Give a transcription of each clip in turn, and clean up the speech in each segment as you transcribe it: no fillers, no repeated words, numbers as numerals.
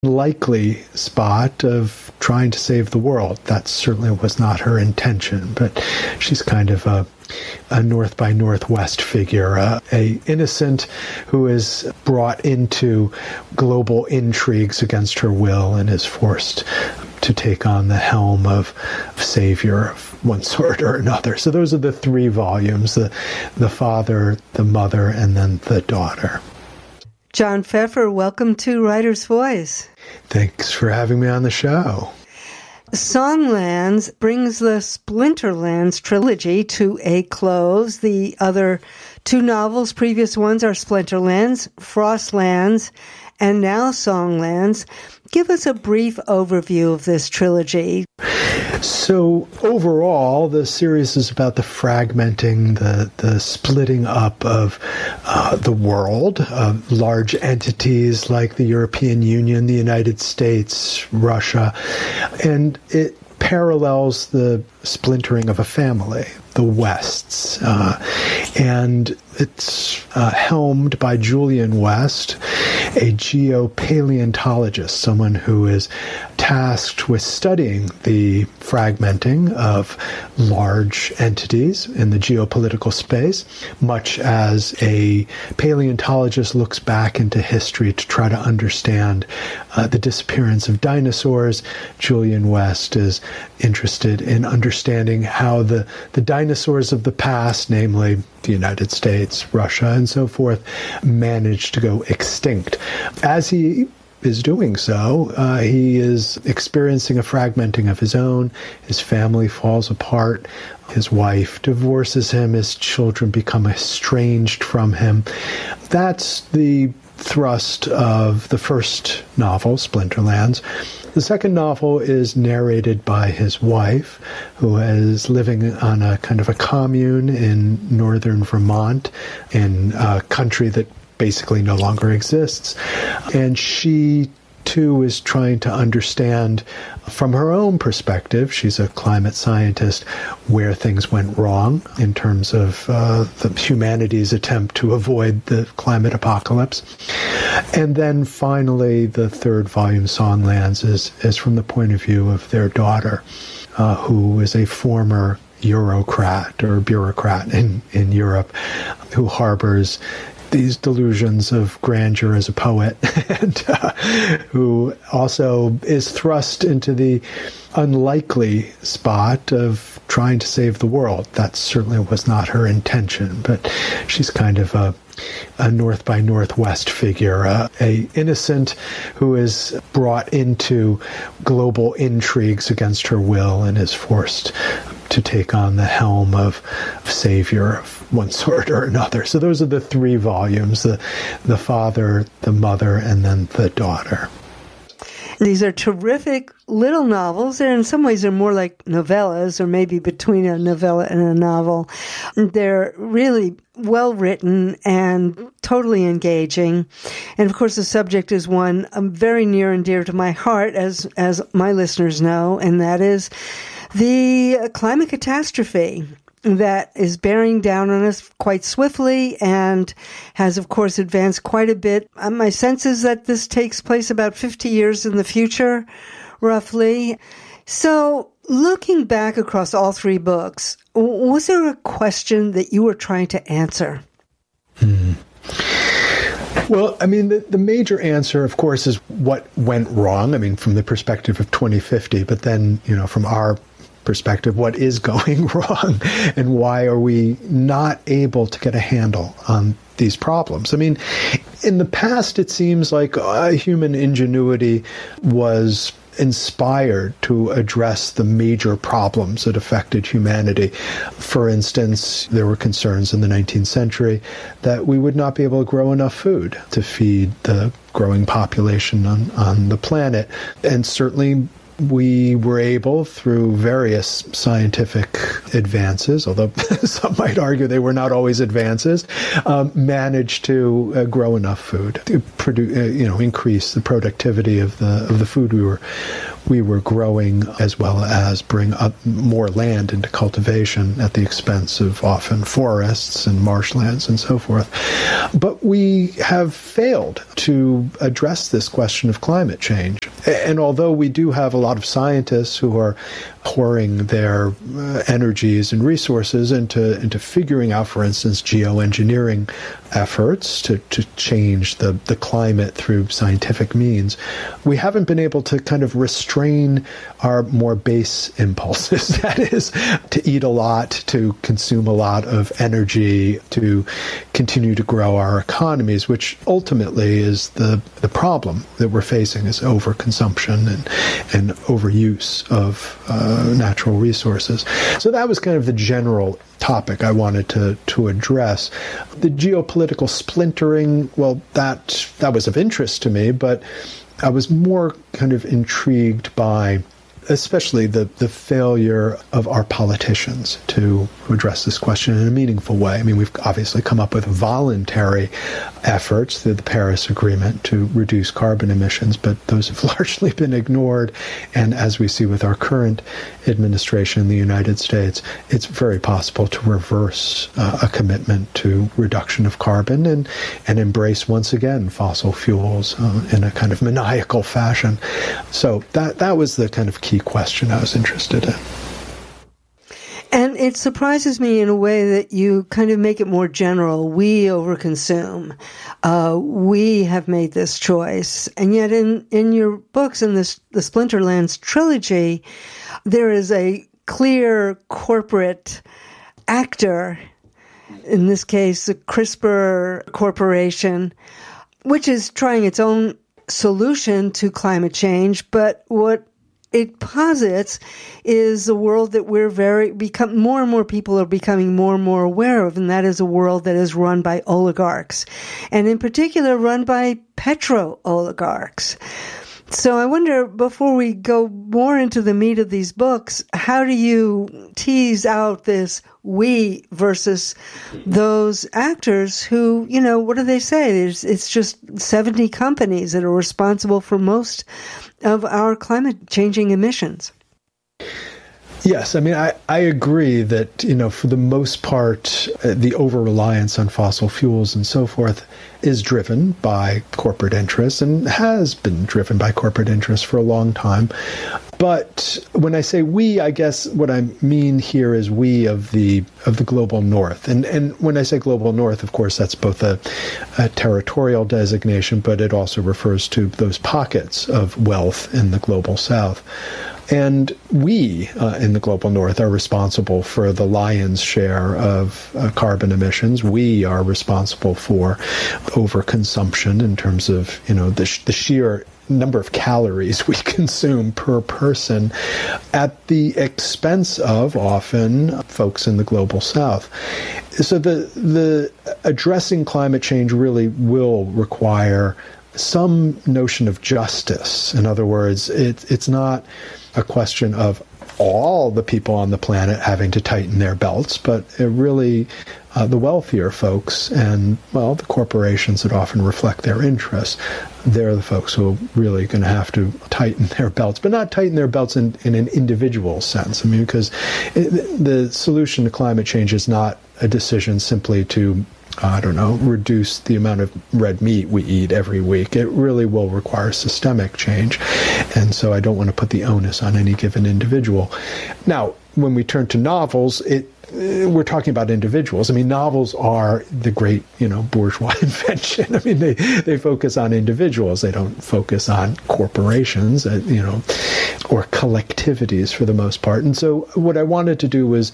likely spot of trying to save the world. That certainly was not her intention, but she's kind of a North by Northwest figure, a innocent who is brought into global intrigues against her will and is forced to take on the helm of savior of one sort or another. So those are the three volumes, the father, the mother, and then the daughter. John Pfeffer, welcome to Writer's Voice. Thanks for having me on the show. Songlands brings the Splinterlands trilogy to a close. The other two novels, previous ones, are Splinterlands, Frostlands, and now Songlands. Give us a brief overview of this trilogy. So overall, the series is about the fragmenting, the splitting up of the world, large entities like the European Union, the United States, Russia, and it parallels the splintering of a family, the Wests. And it's helmed by Julian West, a geopaleontologist, someone who is tasked with studying the fragmenting of large entities in the geopolitical space, much as a paleontologist looks back into history to try to understand the disappearance of dinosaurs. Julian West is interested in understanding how the dinosaurs of the past, namely the United States, Russia, and so forth, managed to go extinct. As he is doing so, he is experiencing a fragmenting of his own. His family falls apart. His wife divorces him. His children become estranged from him. That's the thrust of the first novel, Splinterlands. The second novel is narrated by his wife, who is living on a kind of a commune in northern Vermont, in a country that basically no longer exists. And she, too, is trying to understand from her own perspective, she's a climate scientist, where things went wrong in terms of humanity's attempt to avoid the climate apocalypse. And then finally, the third volume, Songlands, is from the point of view of their daughter, who is a former Eurocrat or bureaucrat in Europe, who harbors these delusions of grandeur as a poet, and who also is thrust into the unlikely spot of trying to save the world. That certainly was not her intention, but she's kind of a North by Northwest figure, a innocent who is brought into global intrigues against her will and is forced to take on the helm of savior of one sort or another. So those are the three volumes, the father, the mother, and then the daughter. These are terrific little novels. They're in some ways they're more like novellas, or maybe between a novella and a novel. They're really well written and totally engaging. And of course, the subject is one very near and dear to my heart, as my listeners know, and that is the climate catastrophe that is bearing down on us quite swiftly and has, of course, advanced quite a bit. My sense is that this takes place about 50 years in the future, roughly. So, looking back across all three books, was there a question that you were trying to answer? Well, I mean, the major answer, of course, is what went wrong. I mean, from the perspective of 2050, but then, from our perspective, what is going wrong and why are we not able to get a handle on these problems? I mean, in the past, it seems like human ingenuity was inspired to address the major problems that affected humanity. For instance, there were concerns in the 19th century that we would not be able to grow enough food to feed the growing population on the planet. And certainly we were able, through various scientific advances, although some might argue they were not always advances, manage to grow enough food to produce, increase the productivity of the food we were growing, as well as bring up more land into cultivation at the expense of often forests and marshlands and so forth. But we have failed to address this question of climate change. And although we do have a lot of scientists who are pouring their energies and resources into figuring out, for instance, geoengineering efforts to change the climate through scientific means, we haven't been able to kind of restrain our more base impulses. That is, to eat a lot, to consume a lot of energy, to continue to grow our economies, which ultimately is the problem that we're facing, is overconsumption and overuse of natural resources. So that was kind of the general topic I wanted to address. The geopolitical splintering, well, that was of interest to me, but I was more kind of intrigued by especially the failure of our politicians to address this question in a meaningful way. I mean, we've obviously come up with voluntary efforts through the Paris Agreement to reduce carbon emissions, but those have largely been ignored. And as we see with our current administration in the United States, it's very possible to reverse a commitment to reduction of carbon and embrace once again fossil fuels in a kind of maniacal fashion. So that was the kind of key question I was interested in. And it surprises me in a way that you kind of make it more general. We overconsume. We have made this choice. And yet in your books, in the Splinterlands trilogy, there is a clear corporate actor, in this case, the CRISPR Corporation, which is trying its own solution to climate change. But what it posits is a world that more and more people are becoming more and more aware of, and that is a world that is run by oligarchs, and in particular run by petro-oligarchs. So I wonder, before we go more into the meat of these books, how do you tease out this we versus those actors who, what do they say? It's just 70 companies that are responsible for most of our climate changing emissions. Yes, I mean, I agree that, for the most part, the over-reliance on fossil fuels and so forth is driven by corporate interests and has been driven by corporate interests for a long time. But when I say we, I guess what I mean here is we of the global north. And when I say global north, of course, that's both a territorial designation, but it also refers to those pockets of wealth in the global south. And we in the global north are responsible for the lion's share of carbon emissions. We are responsible for overconsumption in terms of, the sheer number of calories we consume per person at the expense of often folks in the global south. So the addressing climate change really will require some notion of justice. In other words, it's not a question of all the people on the planet having to tighten their belts, but it really the wealthier folks and, the corporations that often reflect their interests, they're the folks who are really going to have to tighten their belts, but not tighten their belts in an individual sense. I mean, because the solution to climate change is not a decision simply to reduce the amount of red meat we eat every week. It really will require systemic change. And so I don't want to put the onus on any given individual. Now, when we turn to novels, we're talking about individuals. I mean, novels are the great, bourgeois invention. I mean, they focus on individuals. They don't focus on corporations, or collectivities for the most part. And so what I wanted to do was,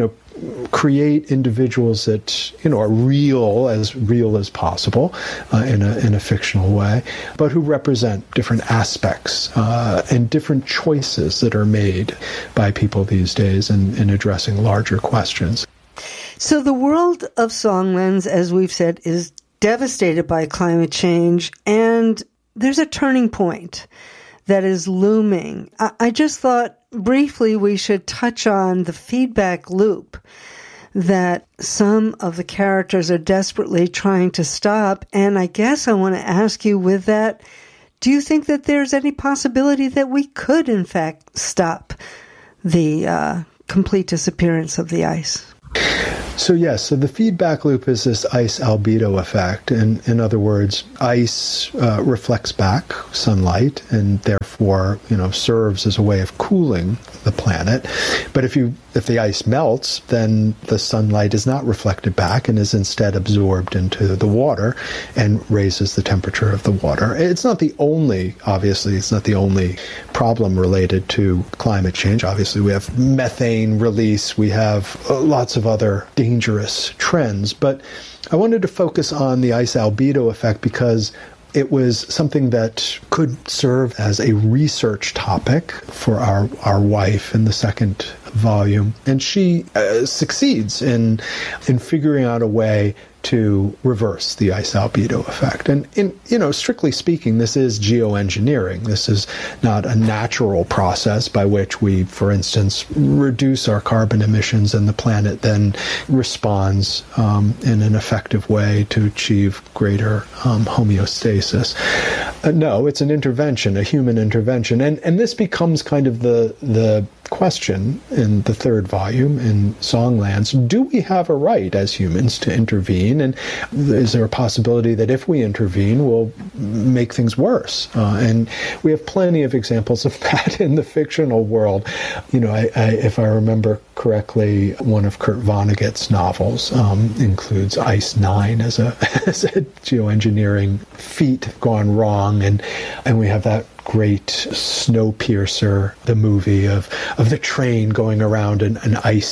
create individuals that, are real as possible in a fictional way, but who represent different aspects and different choices that are made by people these days in addressing larger questions. So the world of Songlands, as we've said, is devastated by climate change, and there's a turning point. that is looming. I just thought briefly we should touch on the feedback loop that some of the characters are desperately trying to stop. And I guess I want to ask you with that, do you think that there's any possibility that we could, in fact, stop the complete disappearance of the ice? So yes, so the feedback loop is this ice albedo effect. And in other words, ice reflects back sunlight and therefore, serves as a way of cooling the planet. But if the ice melts, then the sunlight is not reflected back and is instead absorbed into the water and raises the temperature of the water. It's not the only problem related to climate change. Obviously, we have methane release, we have lots of other dangerous trends, but I wanted to focus on the ice albedo effect because it was something that could serve as a research topic for our wife in the second volume. And she succeeds in figuring out a way to reverse the ice albedo effect. And strictly speaking, this is geoengineering. This is not a natural process by which we, for instance, reduce our carbon emissions and the planet then responds in an effective way to achieve greater homeostasis. No, it's an intervention, a human intervention. And this becomes kind of the question in the third volume in Songlands. Do we have a right as humans to intervene? And is there a possibility that if we intervene, we'll make things worse? And we have plenty of examples of that in the fictional world. If I remember correctly, one of Kurt Vonnegut's novels includes Ice Nine as a geoengineering feat gone wrong, and we have that great Snowpiercer, the movie of the train going around an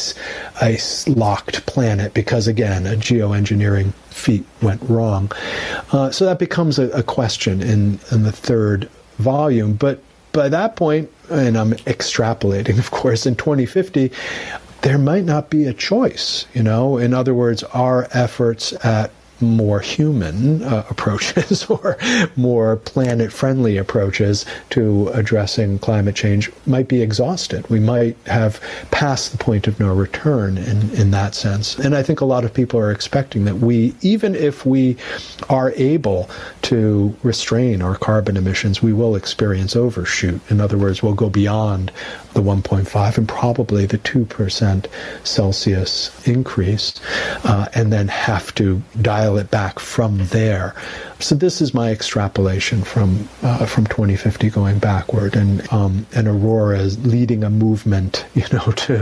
ice-locked planet because, again, a geoengineering feat went wrong. So that becomes a question in the third volume. But by that point, and I'm extrapolating, of course, in 2050, there might not be a choice. In other words, our efforts at more human approaches or more planet-friendly approaches to addressing climate change might be exhausted. We might have passed the point of no return in that sense. And I think a lot of people are expecting that even if we are able to restrain our carbon emissions, we will experience overshoot. In other words, we'll go beyond the 1.5 and probably the 2% Celsius increase, and then have to dial it back from there. So this is my extrapolation from 2050 going backward, and Aurora is leading a movement, to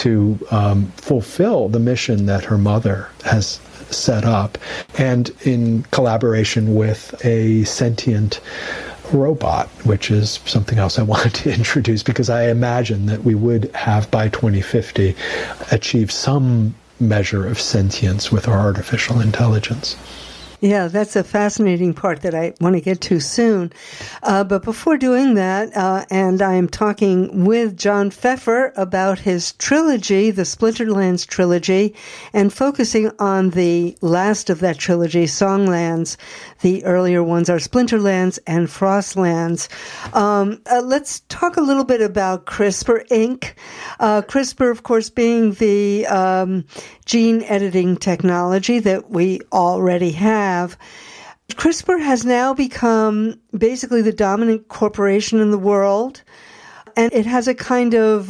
fulfill the mission that her mother has set up, and in collaboration with a sentient robot, which is something else I wanted to introduce, because I imagine that we would have by 2050 achieved some measure of sentience with our artificial intelligence. Yeah, that's a fascinating part that I want to get to soon. But before doing that, and I am talking with John Pfeffer about his trilogy, the Splinterlands trilogy, and focusing on the last of that trilogy, Songlands. The earlier ones are Splinterlands and Frostlands. Let's talk a little bit about CRISPR, Inc. CRISPR, of course, being the gene editing technology that we already have. CRISPR has now become basically the dominant corporation in the world, and it has a kind of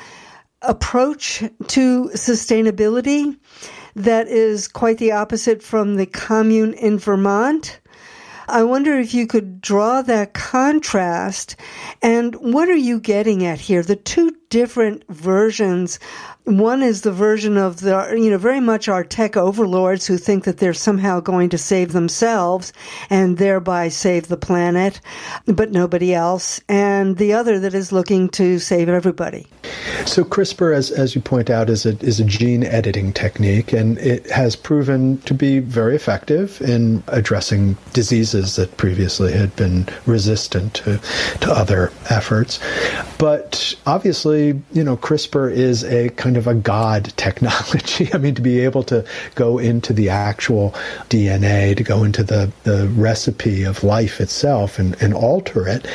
approach to sustainability that is quite the opposite from the commune in Vermont. I wonder if you could draw that contrast, and what are you getting at here? The two different versions. One is the version of the, very much our tech overlords who think that they're somehow going to save themselves and thereby save the planet, but nobody else. And the other that is looking to save everybody. So CRISPR, as you point out, is a gene editing technique, and it has proven to be very effective in addressing diseases that previously had been resistant to other efforts. But obviously, CRISPR is a kind of a god technology. I mean, to be able to go into the actual DNA, to go into the recipe of life itself and alter it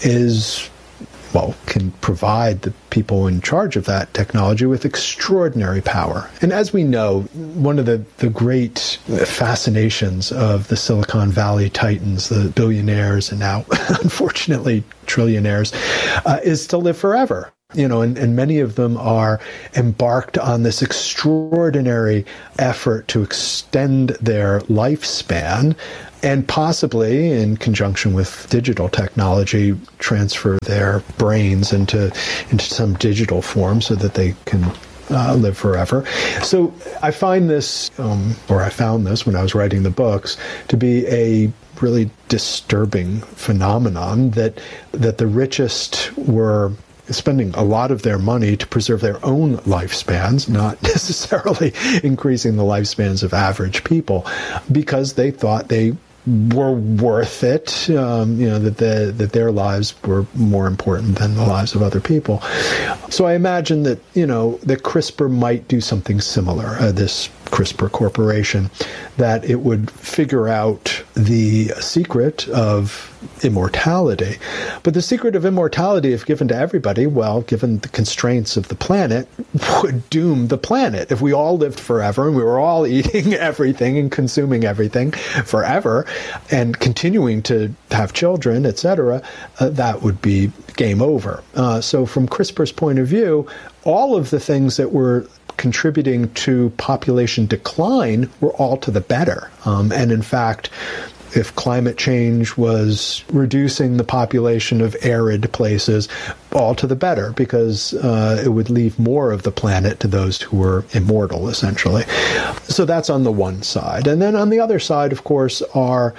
can provide the people in charge of that technology with extraordinary power. And as we know, one of the great fascinations of the Silicon Valley titans, the billionaires and now, unfortunately, trillionaires, is to live forever. And many of them are embarked on this extraordinary effort to extend their lifespan and possibly, in conjunction with digital technology, transfer their brains into some digital form so that they can live forever. So I find this, I found this when I was writing the books, to be a really disturbing phenomenon that the richest were spending a lot of their money to preserve their own lifespans, not necessarily increasing the lifespans of average people, because they thought they were worth it, that their lives were more important than the lives of other people. So I imagine that, that CRISPR might do something similar, this CRISPR Corporation, that it would figure out the secret of immortality. But the secret of immortality, if given to everybody, given the constraints of the planet, would doom the planet. If we all lived forever and we were all eating everything and consuming everything forever and continuing to have children, etc., that would be game over. So from CRISPR's point of view, all of the things that were contributing to population decline were all to the better. And in fact, if climate change was reducing the population of arid places, all to the better, because it would leave more of the planet to those who were immortal, essentially. So that's on the one side. And then on the other side, of course, are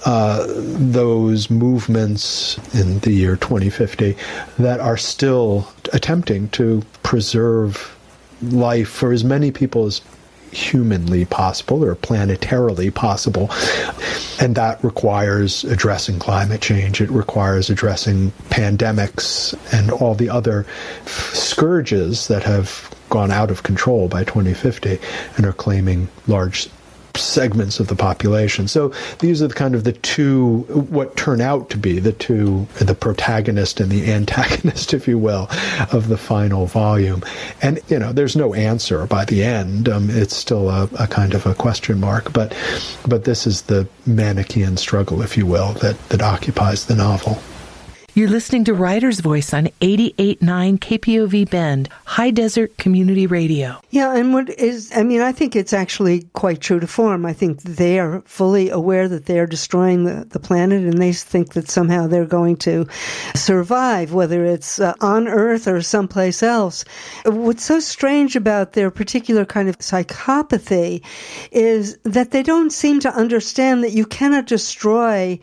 those movements in the year 2050 that are still attempting to preserve life for as many people as humanly possible or planetarily possible. And that requires addressing climate change. It requires addressing pandemics and all the other scourges that have gone out of control by 2050 and are claiming large segments of the population. So these are the two, what turn out to be the protagonist and the antagonist, if you will, of the final volume. And, there's no answer by the end. It's still a kind of a question mark, but this is the Manichaean struggle, if you will, that occupies the novel. You're listening to Writer's Voice on 88.9 KPOV Bend, High Desert Community Radio. Yeah, and I think it's actually quite true to form. I think they are fully aware that they are destroying the planet, and they think that somehow they're going to survive, whether it's on Earth or someplace else. What's so strange about their particular kind of psychopathy is that they don't seem to understand that you cannot destroy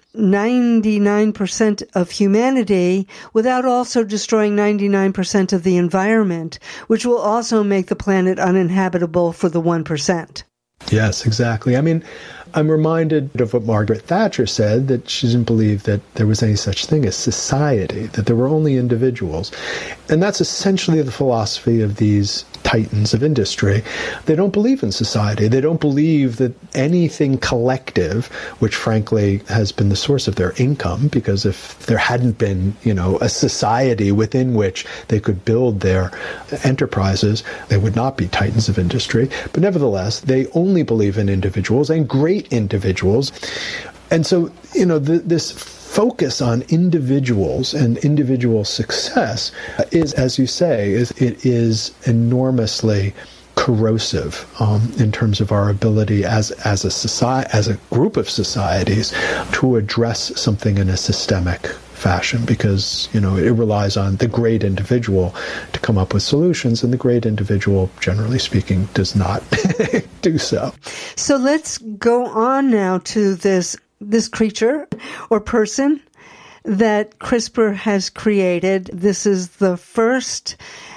99% of humanity without also destroying 99% of the environment, which will also make the planet uninhabitable for the 1%. Yes, exactly. I mean, I'm reminded of what Margaret Thatcher said, that she didn't believe that there was any such thing as society, that there were only individuals. And that's essentially the philosophy of these titans of industry. They don't believe in society. They don't believe that anything collective, which frankly has been the source of their income, because if there hadn't been, a society within which they could build their enterprises, they would not be titans of industry. But nevertheless, they only believe in individuals, and great individuals. And so, this focus on individuals and individual success is, as you say, it is enormously corrosive in terms of our ability as a society, as a group of societies, to address something in a systemic fashion, because it relies on the great individual to come up with solutions, and the great individual, generally speaking, does not do so. So let's go on now to this creature or person that CRISPR has created. This is the first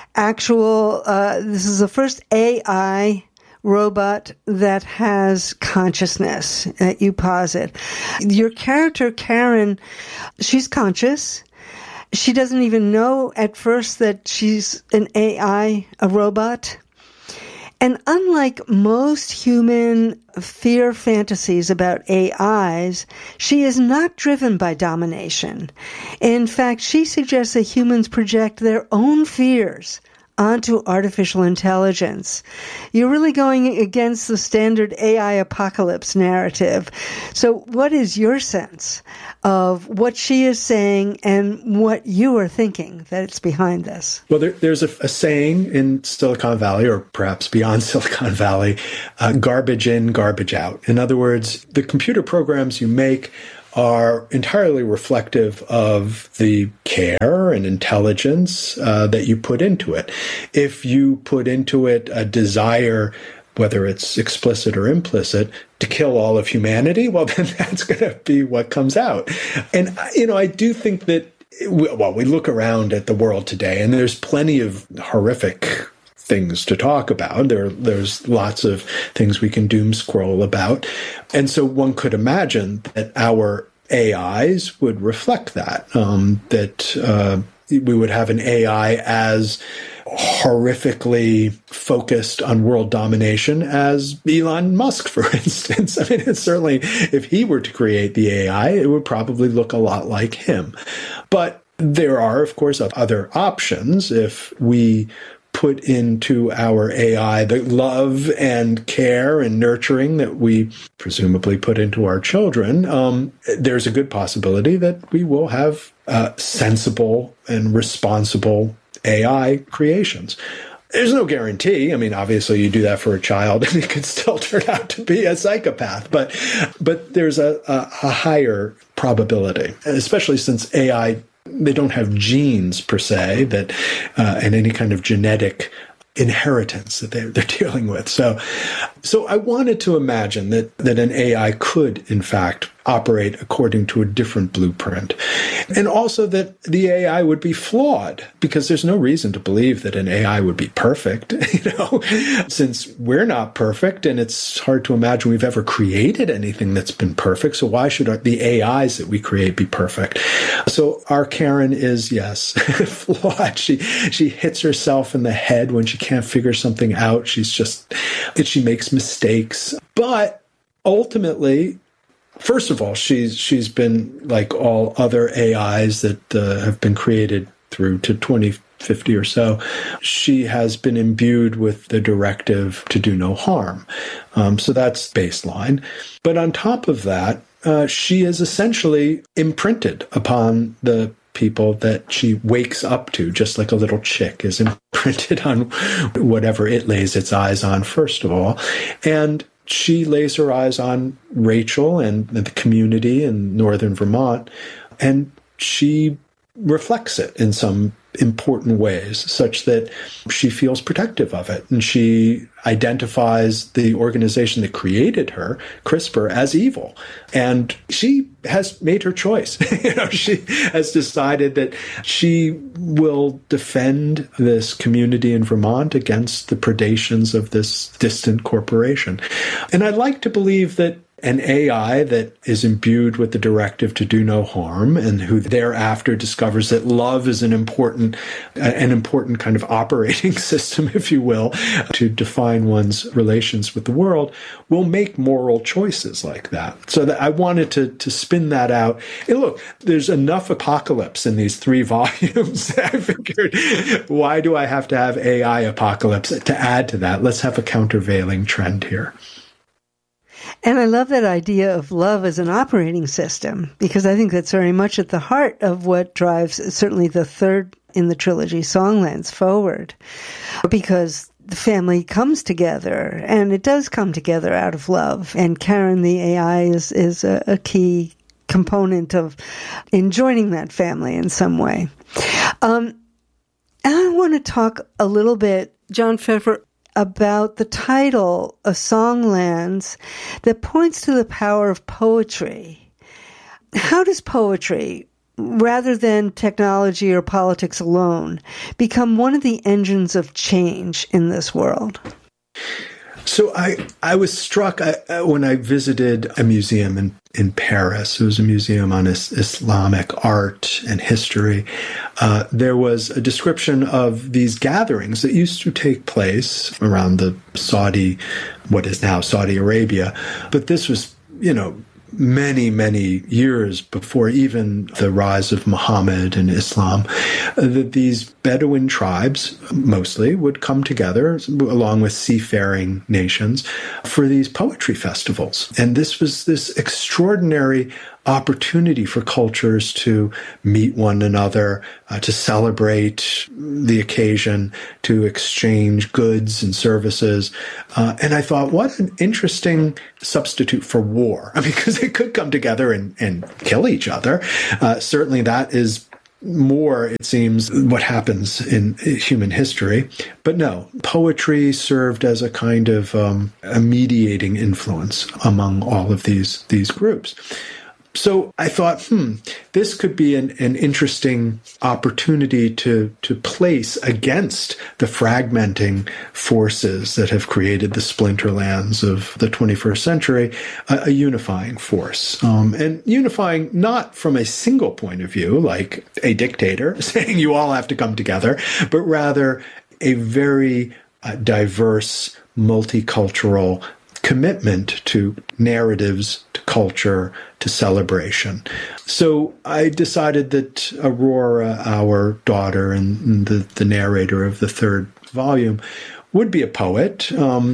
AI robot that has consciousness that you posit. Your character, Karen, she's conscious. She doesn't even know at first that she's an AI, a robot. And unlike most human fear fantasies about AIs, she is not driven by domination. In fact, she suggests that humans project their own fears onto artificial intelligence. You're really going against the standard AI apocalypse narrative. So what is your sense of what she is saying and what you are thinking that's behind this? Well, there's a saying in Silicon Valley, or perhaps beyond Silicon Valley, garbage in, garbage out. In other words, the computer programs you make are entirely reflective of the care and intelligence that you put into it. If you put into it a desire, whether it's explicit or implicit, to kill all of humanity, well, then that's going to be what comes out. And, I do think that, we look around at the world today, and there's plenty of horrific things to talk about. There's lots of things we can doom scroll about. And so one could imagine that our AIs would reflect that, that we would have an AI as horrifically focused on world domination as Elon Musk, for instance. I mean, it's certainly, if he were to create the AI, it would probably look a lot like him. But there are, of course, other options. If we put into our AI the love and care and nurturing that we presumably put into our children, there's a good possibility that we will have sensible and responsible AI creations. There's no guarantee. I mean, obviously you do that for a child and it could still turn out to be a psychopath, but there's a higher probability, especially since AI, they don't have genes per se that and any kind of genetic inheritance that they're dealing with. So I wanted to imagine that an AI could, in fact, operate according to a different blueprint. And also that the AI would be flawed, because there's no reason to believe that an AI would be perfect, since we're not perfect, and it's hard to imagine we've ever created anything that's been perfect. So why should the AIs that we create be perfect? So our Karen is, yes, flawed. She hits herself in the head when she can't figure something out. She makes mistakes. But ultimately, first of all, she's been like all other AIs that have been created through to 2050 or so. She has been imbued with the directive to do no harm. So that's baseline. But on top of that, she is essentially imprinted upon the people that she wakes up to, just like a little chick is imprinted on whatever it lays its eyes on, first of all. And she lays her eyes on Rachel and the community in northern Vermont, and she reflects it in some important ways, such that she feels protective of it. And she identifies the organization that created her, CRISPR, as evil. And she has made her choice. She has decided that she will defend this community in Vermont against the predations of this distant corporation. And I'd like to believe that an AI that is imbued with the directive to do no harm, and who thereafter discovers that love is an important kind of operating system, if you will, to define one's relations with the world, will make moral choices like that. So that I wanted to spin that out. And look, there's enough apocalypse in these 3 volumes that I figured, why do I have to have AI apocalypse to add to that? Let's have a countervailing trend here. And I love that idea of love as an operating system, because I think that's very much at the heart of what drives certainly the third in the trilogy, Songlands, forward. Because the family comes together, and it does come together out of love. And Karen, the AI, is a key component of in joining that family in some way. And I want to talk a little bit, John Pfeffer, about the title of Songlands that points to the power of poetry. How does poetry rather than technology or politics alone, become one of the engines of change in this world? So I was struck when I visited a museum in Paris. It was a museum on Islamic art and history. There was a description of these gatherings that used to take place around what is now Saudi Arabia. But this was, many, many years before even the rise of Muhammad and Islam, that these Bedouin tribes mostly would come together along with seafaring nations for these poetry festivals. And this was this extraordinary opportunity for cultures to meet one another, to celebrate the occasion, to exchange goods and services. And I thought, what an interesting substitute for war. I mean, because they could come together and kill each other. Certainly that is more, it seems, what happens in human history. But no, poetry served as a kind of a mediating influence among all of these groups. So I thought, this could be an interesting opportunity to place against the fragmenting forces that have created the splinterlands of the 21st century, a unifying force. And unifying not from a single point of view, like a dictator saying you all have to come together, but rather a very diverse, multicultural commitment to narratives, to culture, to celebration. So I decided that Aurora, our daughter and the narrator of the third volume, would be a poet,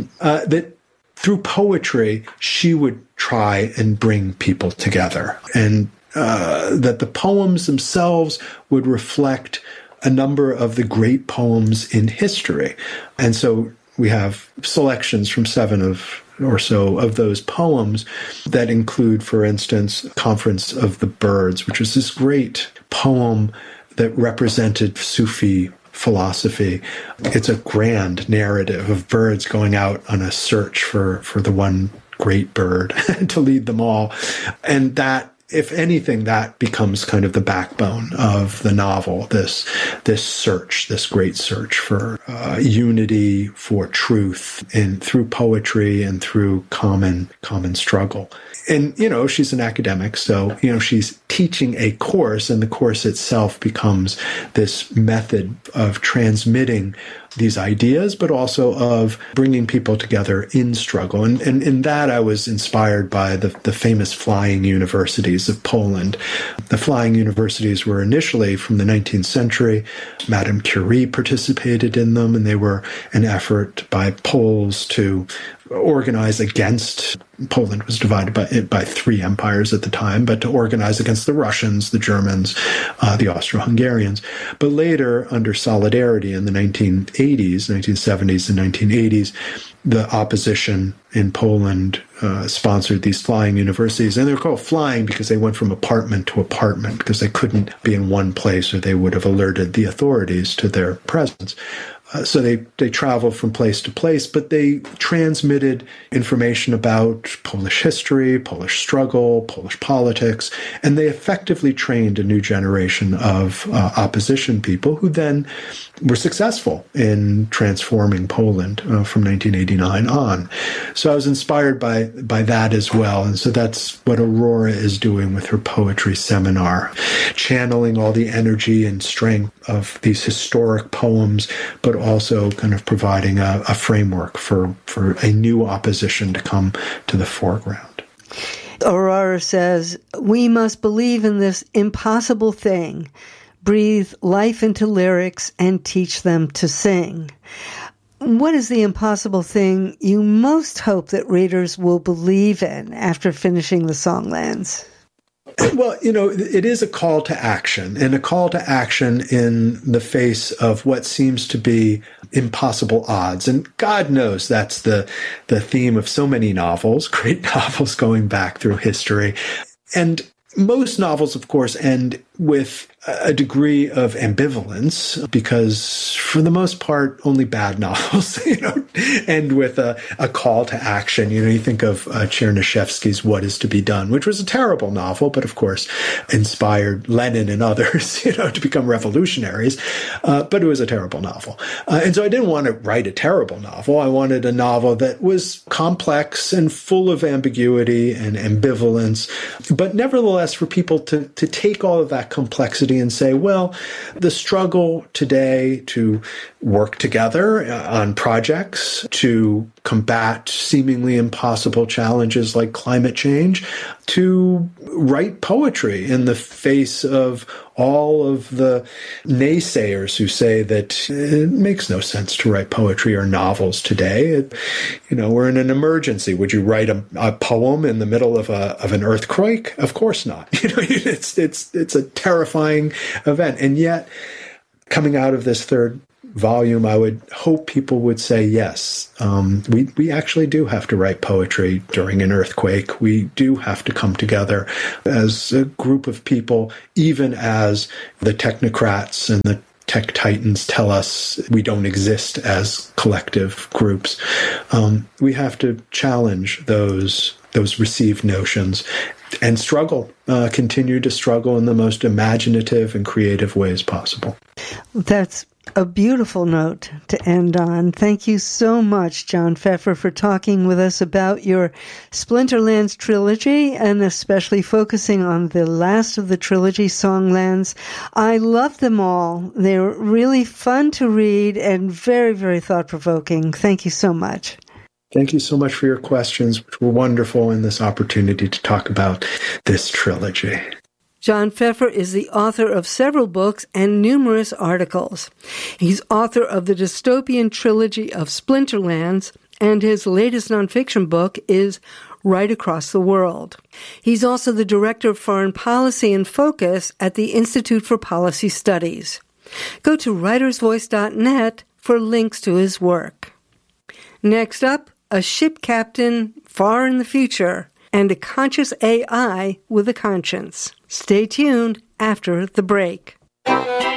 that through poetry, she would try and bring people together, and that the poems themselves would reflect a number of the great poems in history. And so we have selections from 7 or so of those poems that include, for instance, Conference of the Birds, which was this great poem that represented Sufi philosophy. It's a grand narrative of birds going out on a search for the one great bird to lead them all. And that, if anything, that becomes kind of the backbone of the novel, this search, this great search for unity, for truth, and through poetry and through common struggle. And, she's an academic, so, she's teaching a course, and the course itself becomes this method of transmitting these ideas, but also of bringing people together in struggle. And in that, I was inspired by the famous flying universities of Poland. The flying universities were initially from the 19th century. Madame Curie participated in them, and they were an effort by Poles to organize against, Poland was divided by 3 empires at the time, but to organize against the Russians, the Germans, the Austro-Hungarians. But later, under Solidarity in the 1970s and 1980s, the opposition in Poland sponsored these flying universities. And they're called flying because they went from apartment to apartment, because they couldn't be in one place or they would have alerted the authorities to their presence. So they traveled from place to place, but they transmitted information about Polish history, Polish struggle, Polish politics, and they effectively trained a new generation of opposition people who then were successful in transforming Poland from 1989 on. So I was inspired by that as well. And so that's what Aurora is doing with her poetry seminar, channeling all the energy and strength of these historic poems, but also kind of providing a framework for a new opposition to come to the foreground. Aurora says, we must believe in this impossible thing, breathe life into lyrics, and teach them to sing. What is the impossible thing you most hope that readers will believe in after finishing the Songlands? Well, it is a call to action, and a call to action in the face of what seems to be impossible odds. And God knows that's the theme of so many novels, great novels going back through history. And most novels, of course, end with a degree of ambivalence because, for the most part, only bad novels, end with a call to action. You think of Chernyshevsky's What Is to Be Done, which was a terrible novel, but of course inspired Lenin and others, to become revolutionaries. But it was a terrible novel. And so I didn't want to write a terrible novel. I wanted a novel that was complex and full of ambiguity and ambivalence, but nevertheless for people to take all of that complexity and say, well, the struggle today to work together on projects, to combat seemingly impossible challenges like climate change, to write poetry in the face of all of the naysayers who say that it makes no sense to write poetry or novels today. We're in an emergency. Would you write a poem in the middle of an earthquake? Of course not. It's a terrifying event. And yet, coming out of this third volume, I would hope people would say, yes, we actually do have to write poetry during an earthquake. We do have to come together as a group of people, even as the technocrats and the tech titans tell us we don't exist as collective groups. We have to challenge those received notions and struggle, continue to struggle in the most imaginative and creative ways possible. That's a beautiful note to end on. Thank you so much, John Pfeffer, for talking with us about your Splinterlands trilogy and especially focusing on the last of the trilogy, Songlands. I love them all. They're really fun to read and very, very thought-provoking. Thank you so much. Thank you so much for your questions, which were wonderful, and this opportunity to talk about this trilogy. John Pfeffer is the author of several books and numerous articles. He's author of the dystopian trilogy of Splinterlands, and his latest nonfiction book is Right Across the World. He's also the Director of Foreign Policy and Focus at the Institute for Policy Studies. Go to writersvoice.net for links to his work. Next up, a ship captain far in the future and a conscious AI with a conscience. Stay tuned after the break.